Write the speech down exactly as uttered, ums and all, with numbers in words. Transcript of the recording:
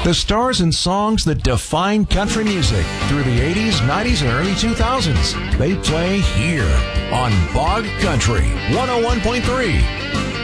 The stars and songs that define country music through the eighties, nineties, and early two thousands. They play here on Bog Country one oh one point three.